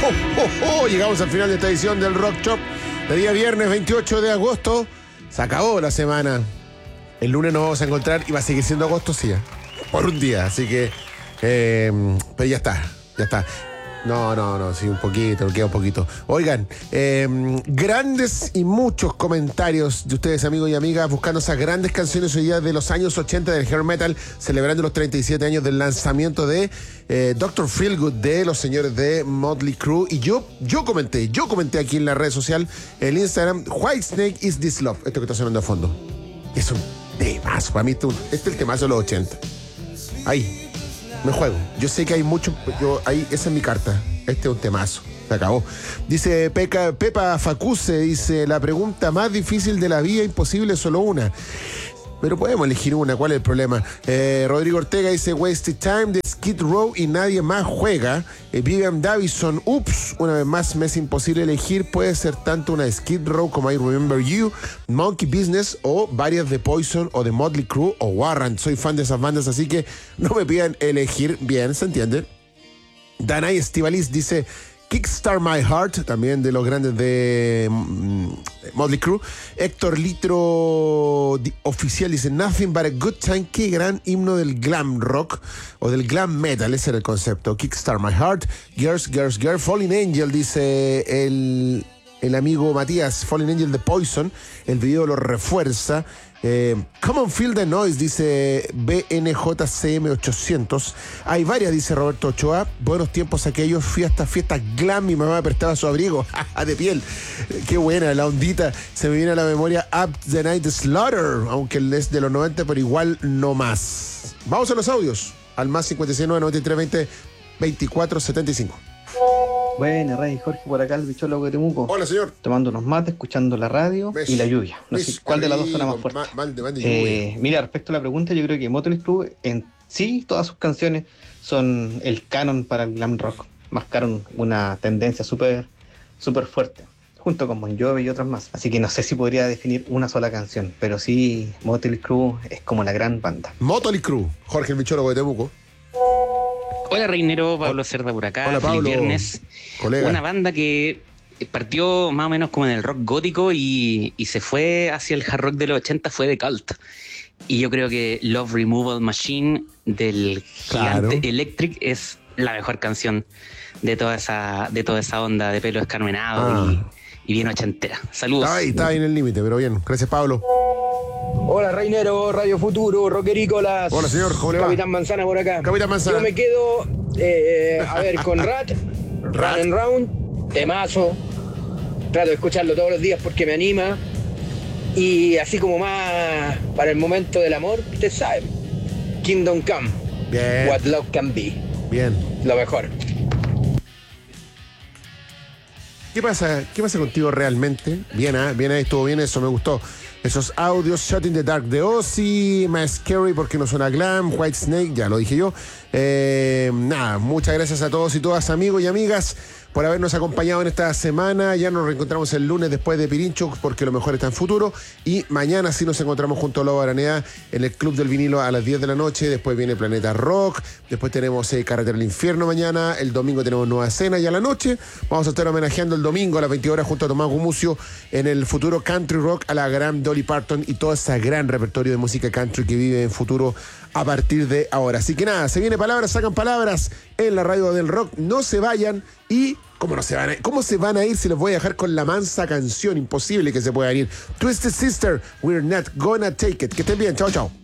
Llegamos al final de esta edición del Rock Shop de día viernes 28 de agosto. Se acabó la semana. El lunes nos vamos a encontrar y va a seguir siendo agosto, sí, por un día. Así que, pero ya está. No, sí, un poquito, queda un poquito. Oigan, grandes y muchos comentarios de ustedes, amigos y amigas, buscando esas grandes canciones hoy día de los años 80 del hair metal, celebrando los 37 años del lanzamiento de Dr. Feelgood de los señores de Motley Crue. Y yo comenté aquí en la red social, el Instagram, Whitesnake is This Love, esto que está sonando a fondo. Es un temazo, para mí este es el temazo de los 80. Ahí. Me juego. Yo sé que hay mucho. Esa es mi carta. Este es un temazo. Se acabó. Dice Pepa Facuse, dice, la pregunta más difícil de la vida, imposible, solo una. Pero podemos elegir una. ¿Cuál es el problema? Rodrigo Ortega dice, Wasted Time de Skid Row y nadie más juega. Vivian Davison, ups, una vez más me es imposible elegir. Puede ser tanto una de Skid Row como I Remember You, Monkey Business o varias de Poison o de Motley Crue o Warrant. Soy fan de esas bandas, así que no me pidan elegir bien, ¿se entiende? Danay Estivalis dice, Kickstart My Heart, también de los grandes de Motley Crue. Héctor Litro oficial dice, Nothing But a Good Time. Qué gran himno del glam rock o del glam metal, ese era el concepto. Kickstart My Heart. Girls. Falling Angel, dice el amigo Matías. Falling Angel de Poison. El video lo refuerza. Come on, Feel the Noise, dice BNJCM800. Hay varias, dice Roberto Ochoa. Buenos tiempos aquellos, fui a estas fiestas glam, mi mamá me prestaba su abrigo de piel. Qué buena la ondita. Se me viene a la memoria Up the Night Slaughter, aunque es de los 90, pero igual no más. Vamos a los audios, al más 569 93 20 24 75. Buenas, Rey Jorge, por acá el bichólogo de Temuco. Hola, señor. Tomando unos mates, escuchando la radio y la lluvia. No sé cuál de las dos suena más fuerte. Mira, respecto a la pregunta, yo creo que Motley Crue en sí, todas sus canciones son el canon para el glam rock. Marcaron una tendencia súper fuerte, junto con Bon Jovi y otras más. Así que no sé si podría definir una sola canción, pero sí, Motley Crue es como la gran banda. Motley Crue, Jorge el bichólogo de Temuco. Hola Reinero, Pablo Cerda por acá. Hola, Pablo. Feliz viernes. Colega. Una banda que partió más o menos como en el rock gótico y se fue hacia el hard rock de los 80, fue The Cult. Y yo creo que Love Removal Machine del gigante Electric es la mejor canción de toda esa onda de pelo escarmenado y bien ochentera. Saludos. Está ahí en el límite, pero bien. Gracias, Pablo. Hola, Reinero, Radio Futuro, Rockerícolas. Hola, señor, ¿cómo le va? Capitán Manzana por acá. Capitán Manzana. Yo me quedo, con Rat and Round, temazo. Trato de escucharlo todos los días porque me anima. Y así como más para el momento del amor, usted sabe, Kingdom Come. Bien. What Love Can Be. Bien. Lo mejor. ¿Qué pasa contigo realmente? Bien, ahí estuvo bien, eso me gustó. Esos audios, Shot in the Dark de Ozzy, más Scary porque no suena glam, Whitesnake, ya lo dije yo. Muchas gracias a todos y todas, amigos y amigas, por habernos acompañado en esta semana. Ya nos reencontramos el lunes después de Pirincho, porque lo mejor está en futuro. Y mañana sí nos encontramos junto a Lobo Aranea en el Club del Vinilo a las 10 de la noche. Después viene Planeta Rock. Después tenemos Carretera al Infierno mañana. El domingo tenemos Nueva Cena y a la noche vamos a estar homenajeando el domingo a las 20 horas junto a Tomás Gumucio en el futuro Country Rock a la gran Dolly Parton y todo ese gran repertorio de música country que vive en futuro a partir de ahora. Así que nada, se viene Palabras, sacan palabras en la radio del rock. No se vayan y... ¿Cómo se van a ir si les voy a dejar con la mansa canción? Imposible que se puedan ir. Twisted Sister, We're Not Gonna Take It. Que estén bien, chao.